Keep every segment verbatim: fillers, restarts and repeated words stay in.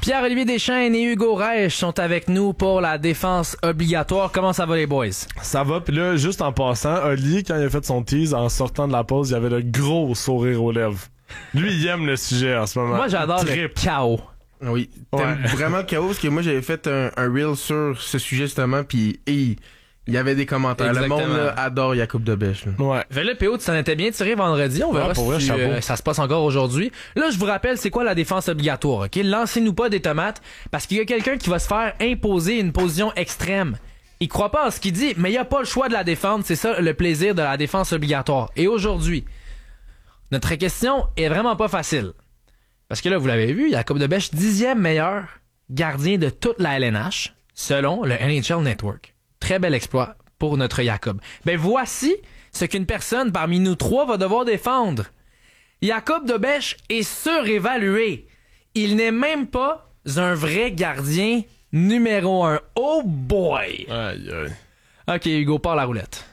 Pierre-Olivier Deschênes et Hugo Reich sont avec nous pour la défense obligatoire. Comment ça va les boys? Ça va, pis là, juste en passant, Oli, quand il a fait son tease, en sortant de la pause, il avait le gros sourire aux lèvres. Lui, il aime le sujet en ce moment. Moi, j'adore le chaos. Oui, t'aimes Ouais. vraiment le chaos, parce que moi, j'avais fait un, un reel sur ce sujet, justement, pis hey, il y avait des commentaires. Exactement. Le monde là, adore Jacob de Bèche. Là. Ouais. Fait là, P O, tu t'en étais bien tiré vendredi. On verra Ouais, pour vrai, si chapeau. euh, ça se passe encore aujourd'hui. Là, je vous rappelle, c'est quoi la défense obligatoire, OK? Lancez-nous pas des tomates, parce qu'il y a quelqu'un qui va se faire imposer une position extrême. Il croit pas en ce qu'il dit, mais il y a pas le choix de la défendre. C'est ça le plaisir de la défense obligatoire. Et aujourd'hui, notre question est vraiment pas facile. Parce que là, vous l'avez vu, Jacob de Bèche, dixième meilleur gardien de toute la L N H, selon le N H L Network. Très bel exploit pour notre Jacob. Ben voici ce qu'une personne parmi nous trois va devoir défendre. Jacob de Bèche est surévalué. Il n'est même pas un vrai gardien numéro un. Oh boy! Aïe, aïe. Ok, Hugo, part la roulette.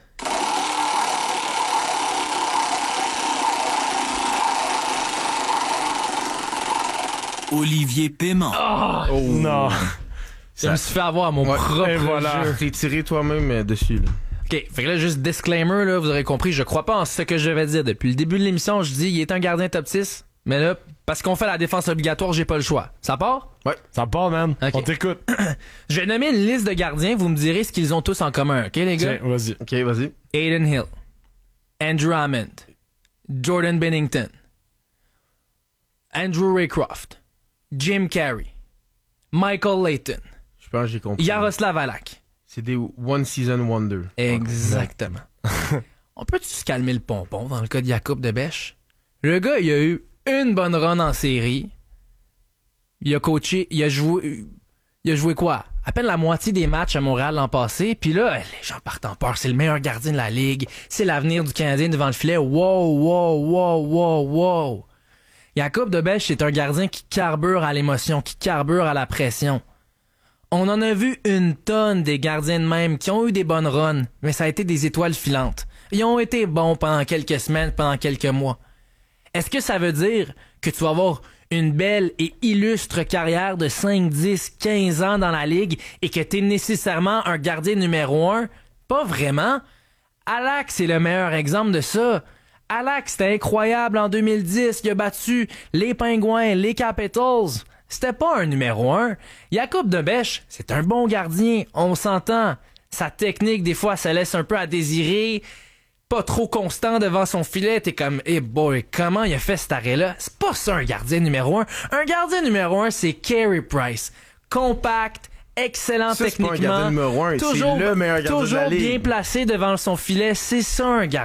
Olivier Paiement. Oh, Non. je me suis fait avoir à mon Ouais, propre et voilà. jeu. T'es tiré toi-même euh, dessus. Là. OK, fait que là, juste disclaimer, là, vous aurez compris, je crois pas en ce que je vais dire. Depuis le début de l'émission, je dis, il est un gardien top six, mais là, parce qu'on fait la défense obligatoire, j'ai pas le choix. Ça part? Ça part, man. Ok. On t'écoute. Je vais nommer une liste de gardiens, vous me direz ce qu'ils ont tous en commun, OK, les gars? Tiens, vas-y. Ok, vas-y. Aiden Hill, Andrew Hammond, Jordan Bennington, Andrew Raycroft, Jim Carrey, Michael Layton, Je pense que j'ai compris. Yaroslav Alak. C'est des One Season Wonder. Exactement. On peut-tu se calmer le pompon dans le cas de Jacob de Bèche? Le gars, il a eu une bonne run en série. Il a coaché, il a joué, il a joué quoi? À peine la moitié des matchs à Montréal l'an passé. Puis là, les gens partent en peur. C'est le meilleur gardien de la Ligue. C'est l'avenir du Canadien devant le filet. Wow, wow, wow, wow, wow. Jacob de Bèche, c'est un gardien qui carbure à l'émotion, qui carbure à la pression. On en a vu une tonne des gardiens de même qui ont eu des bonnes runs, mais ça a été des étoiles filantes. Ils ont été bons pendant quelques semaines, pendant quelques mois. Est-ce que ça veut dire que tu vas avoir une belle et illustre carrière de cinq, dix, quinze ans dans la Ligue et que t'es nécessairement un gardien numéro un? Pas vraiment. Alak, c'est le meilleur exemple de ça. Alak, c'était incroyable en deux mille dix. Il a battu les Pingouins, les Capitals. C'était pas un numéro un. Jacob de Bèche, c'est un bon gardien, on s'entend. Sa technique, des fois, ça laisse un peu à désirer. Pas trop constant devant son filet. T'es comme, hey boy, comment il a fait cet arrêt-là? C'est pas ça un gardien numéro un. Un gardien numéro un, c'est Carey Price. Compact, excellent Ça, c'est pas un techniquement. gardien numéro un, c'est toujours, le meilleur gardien de la toujours Ligue. bien placé devant son filet. C'est ça un gardien.